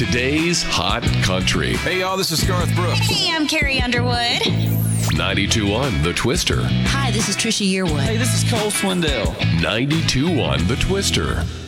today's hot country. Hey, y'all, this is Garth Brooks. Hey, I'm Carrie Underwood. 92.1 The Twister. Hi, this is Trisha Yearwood. Hey, this is Cole Swindell. 92.1 The Twister.